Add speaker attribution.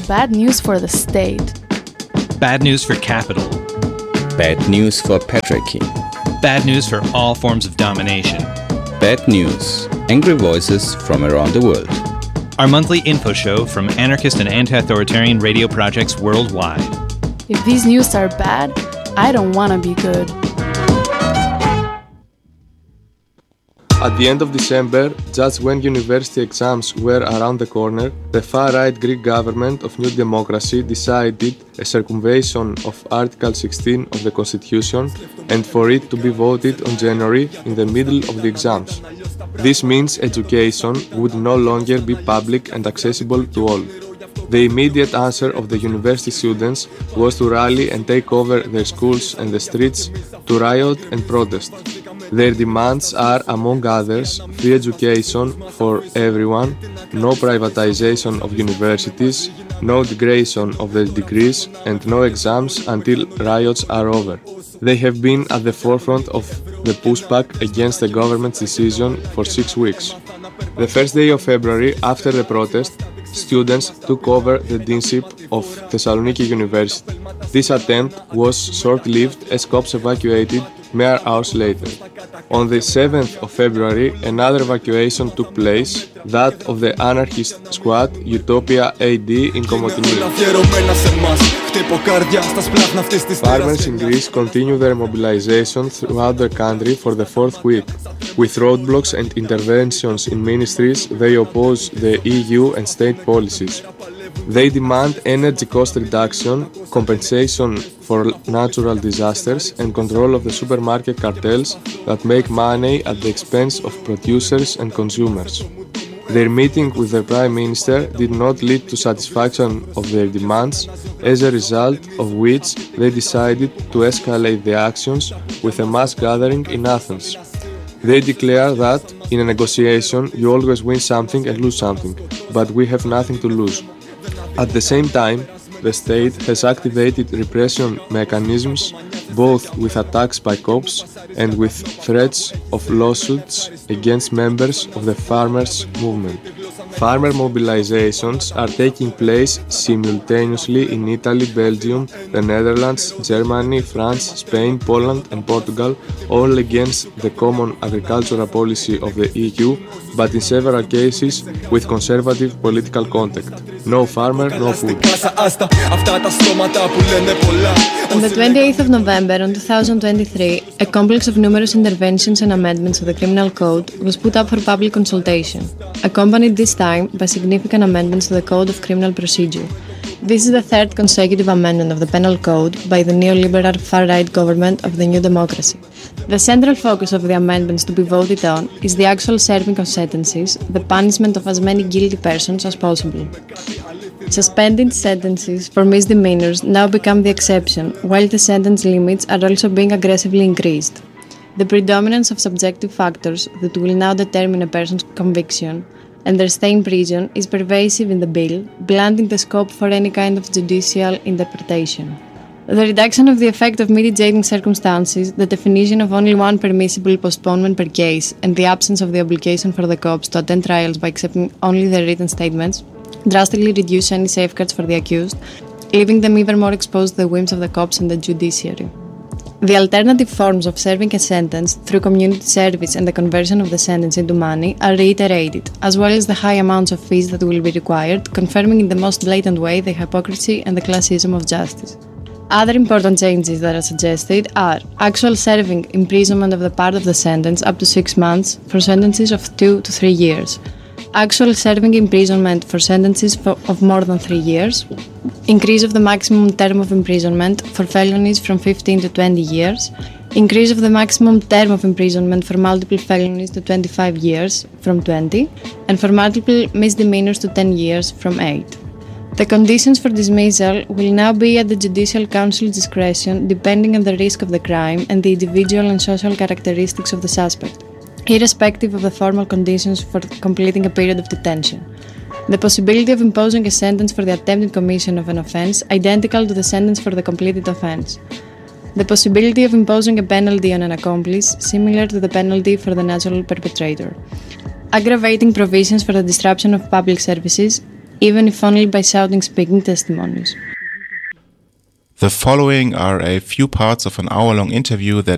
Speaker 1: Bad news for the state.
Speaker 2: Bad news for capital.
Speaker 3: Bad news for patriarchy.
Speaker 2: Bad news for all forms of domination.
Speaker 3: Bad news. Angry voices from around the world.
Speaker 2: Our monthly info show from anarchist and anti-authoritarian radio projects worldwide.
Speaker 1: If these news are bad, I don't want to be good.
Speaker 4: At the end of December, just when university exams were around the corner, the far-right Greek government of New Democracy decided a circumvention of Article 16 of the Constitution and for it to be voted on January in the middle of the exams. This means education would no longer be public and accessible to all. The immediate answer of the university students was to rally and take over their schools and the streets to riot and protest. Their demands are, among others, free education for everyone, no privatization of universities, no degradation of their degrees, and no exams until riots are over. They have been at the forefront of the pushback against the government's decision for 6 weeks. The first day of February, after the protest, students took over the deanship of Thessaloniki University. This attempt was short-lived as cops evacuated mere hours later. On the 7th of February, another evacuation took place, that of the anarchist squad Utopia AD in Komotini. Farmers in Greece continue their mobilization throughout the country for the fourth week. With roadblocks and interventions in ministries, they oppose the EU and state policies. They demand energy cost reduction, compensation for natural disasters, and control of the supermarket cartels that make money at the expense of producers and consumers. Their meeting with the Prime Minister did not lead to satisfaction of their demands, as a result of which they decided to escalate the actions with a mass gathering in Athens. They declare that, in a negotiation, you always win something and lose something, but we have nothing to lose. At the same time, the state has activated repression mechanisms, both with attacks by cops and with threats of lawsuits against members of the farmers' movement. Farmer mobilizations are taking place simultaneously in Italy, Belgium, the Netherlands, Germany, France, Spain, Poland and Portugal, all against the common agricultural policy of the EU, but in several cases with conservative political content. No farmer, no food.
Speaker 5: On the 28th of November in 2023, a complex of numerous interventions and amendments to the Criminal Code was put up for public consultation, accompanied this time by significant amendments to the Code of Criminal Procedure. This is the third consecutive amendment of the Penal Code by the neoliberal far-right government of the New Democracy. The central focus of the amendments to be voted on is the actual serving of sentences, the punishment of as many guilty persons as possible. Suspended sentences for misdemeanors now become the exception, while the sentence limits are also being aggressively increased. The predominance of subjective factors that will now determine a person's conviction and their stay in prison is pervasive in the bill, blunting the scope for any kind of judicial interpretation. The reduction of the effect of mitigating circumstances, the definition of only one permissible postponement per case, and the absence of the obligation for the cops to attend trials by accepting only their written statements, drastically reduce any safeguards for the accused, leaving them even more exposed to the whims of the cops and the judiciary. The alternative forms of serving a sentence through community service and the conversion of the sentence into money are reiterated, as well as the high amounts of fees that will be required, confirming in the most blatant way the hypocrisy and the classism of justice. Other important changes that are suggested are actual serving imprisonment of the part of the sentence up to 6 months for sentences of 2 to 3 years, actual serving imprisonment for sentences of more than 3 years, increase of the maximum term of imprisonment for felonies from 15 to 20 years, increase of the maximum term of imprisonment for multiple felonies to 25 years from 20, and for multiple misdemeanors to 10 years from 8. The conditions for dismissal will now be at the Judicial Council's discretion depending on the risk of the crime and the individual and social characteristics of the suspect, irrespective of the formal conditions for completing a period of detention. The possibility of imposing a sentence for the attempted commission of an offence identical to the sentence for the completed offence. The possibility of imposing a penalty on an accomplice similar to the penalty for the natural perpetrator. Aggravating provisions for the disruption of public services, even if only by shouting speaking testimonies.
Speaker 6: The following are a few parts of an hour-long interview that